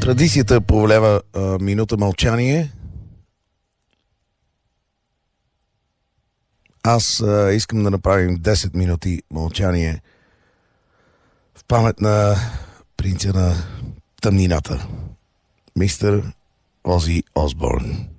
Традицията повелява минута мълчание. Аз искам да направим 10 минути мълчание в памет на принца на тъмнината, мистер Ози Осборн.